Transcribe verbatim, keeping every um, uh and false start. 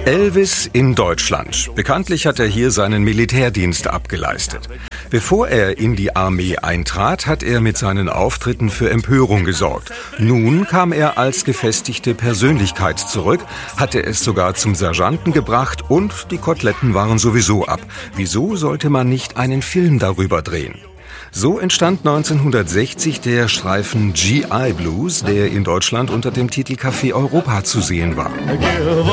Elvis in Deutschland. Bekanntlich hat er hier seinen Militärdienst abgeleistet. Bevor er in die Armee eintrat, hat er mit seinen Auftritten für Empörung gesorgt. Nun kam er als gefestigte Persönlichkeit zurück, hatte es sogar zum Sergeanten gebracht und die Koteletten waren sowieso ab. Wieso sollte man nicht einen Film darüber drehen? So entstand neunzehnhundertsechzig der Streifen G I Blues, der in Deutschland unter dem Titel Café Europa zu sehen war.